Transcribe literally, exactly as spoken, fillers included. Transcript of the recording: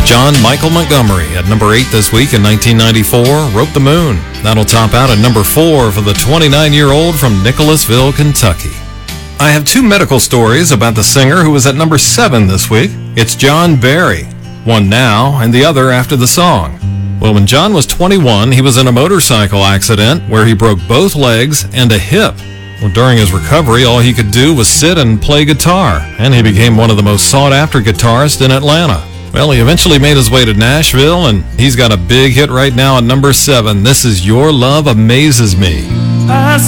John Michael Montgomery at number eight this week in nineteen ninety-four wrote The Moon. That'll top out at number four for the twenty-nine-year-old from Nicholasville, Kentucky. I have two medical stories about the singer who was at number seven this week. It's John Barry, one now and the other after the song. Well, when John was twenty-one, he was in a motorcycle accident where he broke both legs and a hip. Well, during his recovery, all he could do was sit and play guitar, and he became one of the most sought-after guitarists in Atlanta. Well, he eventually made his way to Nashville, and he's got a big hit right now at number seven. This is Your Love Amazes Me. I